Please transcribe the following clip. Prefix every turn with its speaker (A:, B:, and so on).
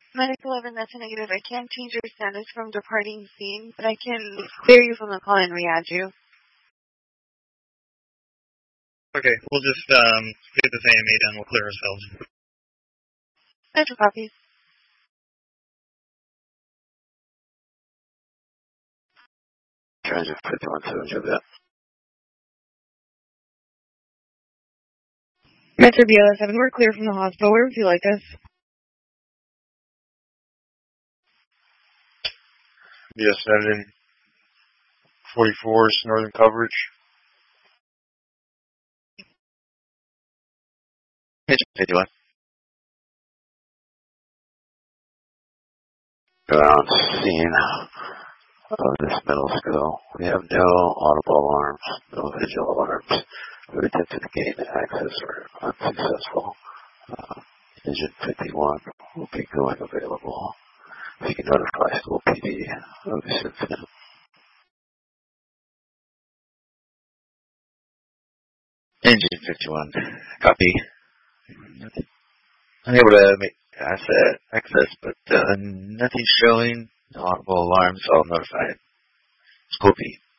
A: Medic 11, that's a negative. I can't change your status from departing scene, but I can clear you from the call and re-add you.
B: Okay, we'll just get this AMA done. We'll clear ourselves.
A: Metro copies.
C: Transit 5170, that.
A: Metro BLS 7, we're clear from the hospital. Where would you like us?
D: BS7, 44's northern coverage.
C: Page 51. On scene of this middle school. We have no audible alarms, no visual alarms. We attempted to gain access or unsuccessful. Engine 51 will be going available. If you can notify school PD of this incident. Engine 51, copy. Unable to make access, but nothing showing. No audible alarms, all notified. School PD.